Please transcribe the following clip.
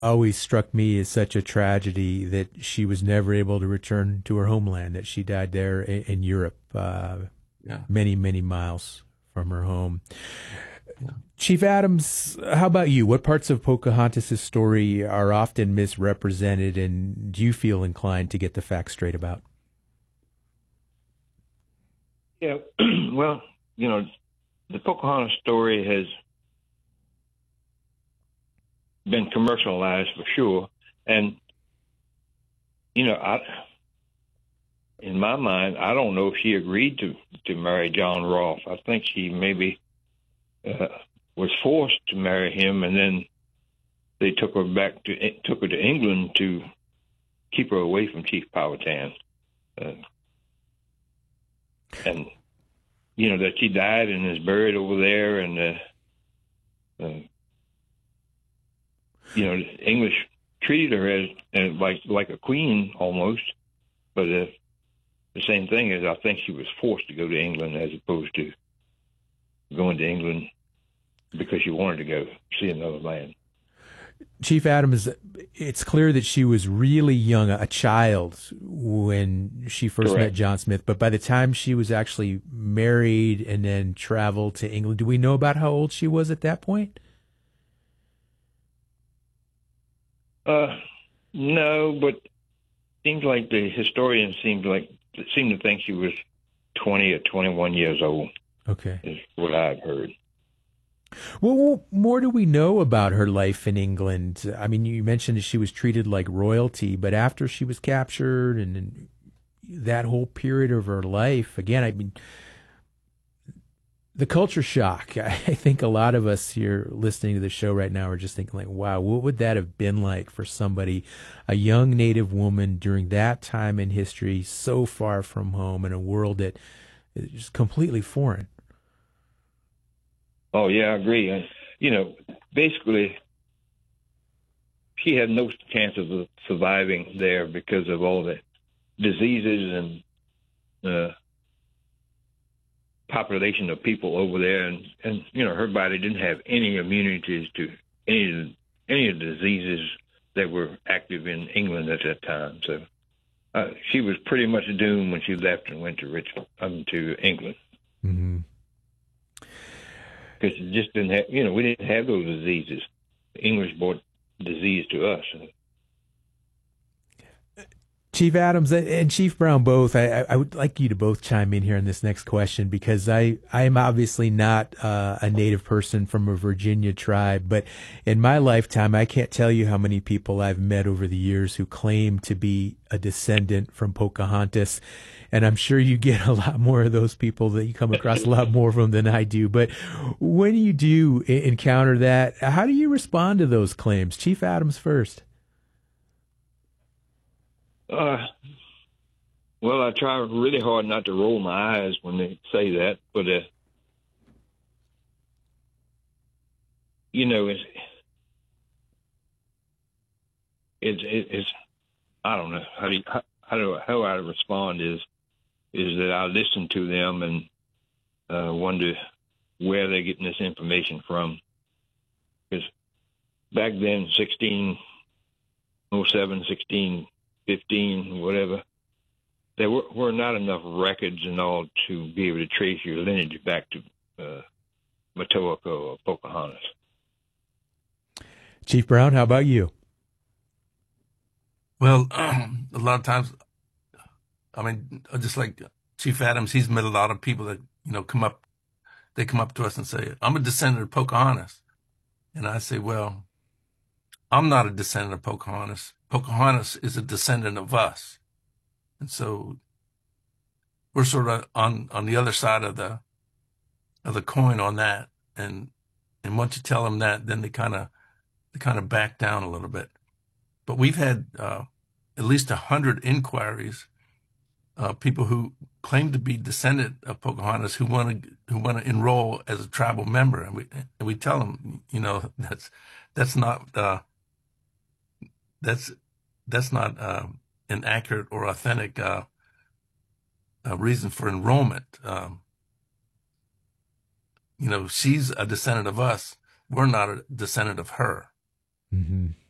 always struck me as such a tragedy that she was never able to return to her homeland, that she died there in Europe, Yeah. many, many miles from her home. Yeah. Chief Adams, how about you? What parts of Pocahontas' story are often misrepresented, and do you feel inclined to get the facts straight about? Yeah, well, the Pocahontas story has been commercialized for sure, and I, in my mind, I don't know if she agreed to marry John Rolfe. I think she maybe uh, was forced to marry him, and then they took her to England to keep her away from Chief Powhatan, uh, and that she died and is buried over there, and the English treated her as like a queen almost, but the same thing is I think she was forced to go to England as opposed to going to England because she wanted to go see another land. Chief Adams, it's clear that she was really young, a child, when she first met Correct. John Smith. But by the time she was actually married and then traveled to England, do we know about how old she was at that point? Uh, no, but seems like the historians seem to think she was 20 or 21 years old. Okay. Is what I've heard. Well, what more do we know about her life in England? I mean, you mentioned that she was treated like royalty, but after she was captured and that whole period of her life, again, I mean, the culture shock. I think a lot of us here listening to the show right now are just thinking like, wow, what would that have been like for somebody, a young Native woman during that time in history, so far from home in a world that is just completely foreign? Oh yeah, I agree. And, basically, she had no chance of surviving there because of all the diseases and population of people over there, and her body didn't have any immunities to any of the diseases that were active in England at that time. So she was pretty much doomed when she left and went to Richmond, to England, Mm-hmm. because it just didn't have, we didn't have those diseases. The English brought disease to us. Chief Adams and Chief Brown both, I would like you to both chime in here on this next question because I am obviously not a native person from a Virginia tribe, but in my lifetime, I can't tell you how many people I've met over the years who claim to be a descendant from Pocahontas. And I'm sure you get a lot more of those people, that you come across a lot more of them than I do. But when you do encounter that, how do you respond to those claims? Chief Adams first. Well, I try really hard not to roll my eyes when they say that, but it's I don't know how I respond is that I listen to them and wonder where they're getting this information from, because back then, 1607, 1615, whatever, there were not enough records and all to be able to trace your lineage back to Matoaka or Pocahontas. Chief Brown, how about you? Well, a lot of times, I mean, just like Chief Adams, he's met a lot of people that, come up to us and say, I'm a descendant of Pocahontas. And I say, well, I'm not a descendant of Pocahontas. Pocahontas is a descendant of us. And so we're sort of on the other side of the coin on that. And once you tell them that, then they kind of back down a little bit. But we've had at least 100 inquiries, people who claim to be descendant of Pocahontas who want to enroll as a tribal member, and we tell them, that's not an accurate or authentic reason for enrollment. She's a descendant of us. We're not a descendant of her. Mm-hmm.